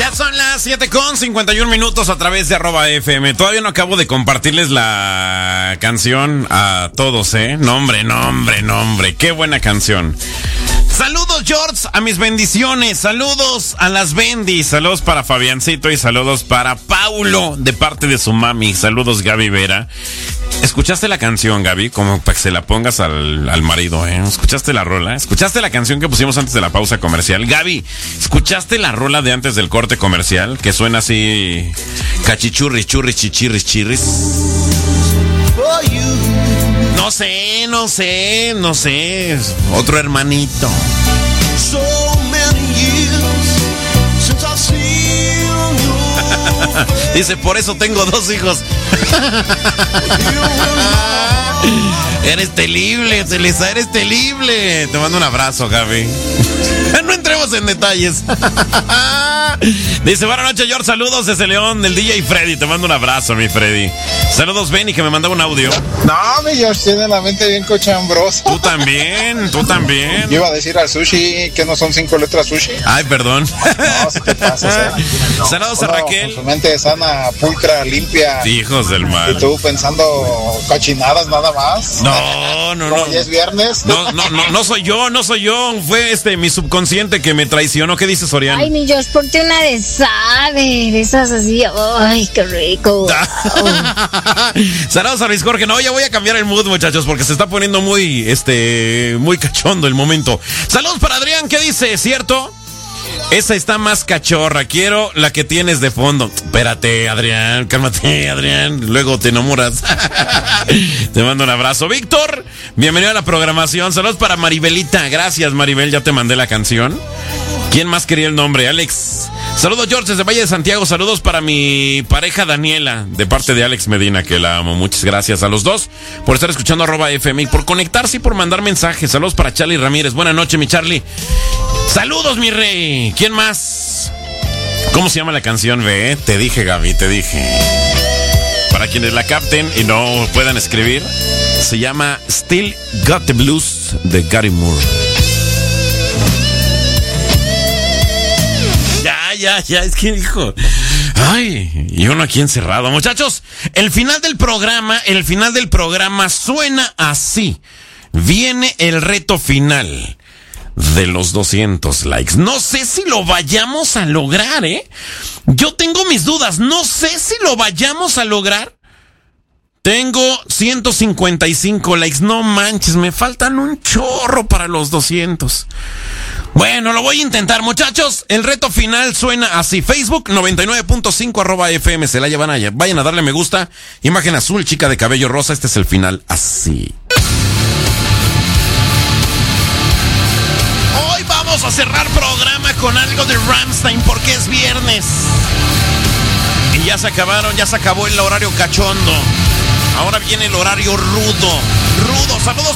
Ya son las 7:51 a través de @FM. Todavía no acabo de compartirles la canción a todos, Nombre. Qué buena canción. Saludos, George, a mis bendiciones. Saludos a las bendis. Saludos para Fabiancito y saludos para Paulo de parte de su mami. Saludos, Gaby Vera. ¿Escuchaste la canción, Gaby? Como para que se la pongas al marido, ¿Escuchaste la rola? ¿Escuchaste la canción que pusimos antes de la pausa comercial? Gaby, ¿escuchaste la rola de antes del corte comercial? Que suena así... cachichurris, churris, chichirris, chirris. No sé. Otro hermanito. Dice, por eso tengo 2 hijos. Eres terrible, Telesa, eres terrible. Te mando un abrazo, Gaby. No entremos en detalles. Dice, buenas noches, George, saludos desde León, del DJ Freddy. Te mando un abrazo, mi Freddy. Saludos, Benny, que me mandaba un audio. No, mi George tiene la mente bien cochambrosa. Tú también. Yo iba a decir al sushi que no son 5 letras sushi. Ay, perdón. No, si te pasas, Saludos a Raquel. Con su mente sana, pulcra, limpia. Hijos del mal. Y tú pensando cochinadas nada más. No. Como ya es viernes. No soy yo. Fue mi subconsciente que me traicionó. ¿Qué dices, Orián? Ay, mi George, ponte una de Sade, de esas así. Ay, qué rico. Saludos a Luis Jorge. No, ya voy a cambiar el mood, muchachos, porque se está poniendo muy cachondo el momento. Saludos para Adrián, ¿qué dice? ¿Cierto? Esa está más cachorra, quiero la que tienes de fondo. Espérate, Adrián, cálmate, Adrián, luego te enamoras. Te mando un abrazo. Víctor, bienvenido a la programación. Saludos para Maribelita, gracias, Maribel, ya te mandé la canción. ¿Quién más quería el nombre? Alex. Saludos, George, desde Valle de Santiago. Saludos para mi pareja Daniela, de parte de Alex Medina, que la amo. Muchas gracias a los dos por estar escuchando @FM y por conectarse y por mandar mensajes. Saludos para Charlie Ramírez. Buenas noches, mi Charlie. Saludos, mi rey. ¿Quién más? ¿Cómo se llama la canción, ve? Te dije, Gaby, te dije. Para quienes la capten y no puedan escribir, se llama Still Got the Blues de Gary Moore. Ya, es que hijo. Ay, y uno aquí encerrado. Muchachos, el final del programa suena así. Viene el reto final de los 200 likes. No sé si lo vayamos a lograr, Yo tengo mis dudas. No sé si lo vayamos a lograr. Tengo 155 likes. No manches, me faltan un chorro para los 200. Bueno, lo voy a intentar, muchachos. El reto final suena así. Facebook 99.5 @FM. Se la llevan allá. Vayan a darle me gusta. Imagen azul, chica de cabello rosa. Este es el final así. Hoy vamos a cerrar programa con algo de Rammstein porque es viernes. Y ya se acabó el horario cachondo. Ahora viene el horario rudo. Saludos